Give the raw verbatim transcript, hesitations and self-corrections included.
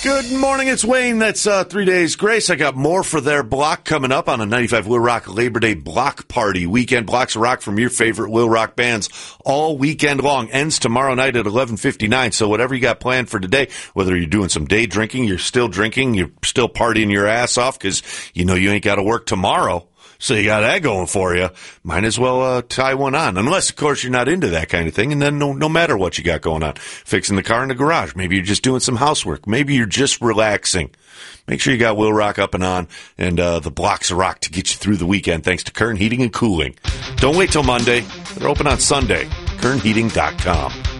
Good morning, it's Wayne. That's uh, Three Days Grace. I got more for their block coming up on a ninety-five Will Rock Labor Day block party. Weekend blocks of rock from your favorite Will Rock bands all weekend long. Ends tomorrow night at eleven fifty-nine. So whatever you got planned for today, whether you're doing some day drinking, you're still drinking, you're still partying your ass off because you know you ain't got to work tomorrow. So you got that going for you. Might as well uh, tie one on. Unless, of course, you're not into that kind of thing. And then no, no matter what you got going on. Fixing the car in the garage. Maybe you're just doing some housework. Maybe you're just relaxing. Make sure you got Will Rock up and on and uh, the blocks of rock to get you through the weekend thanks to Kern Heating and Cooling. Don't wait till Monday. They're open on Sunday. Kern Heating dot com.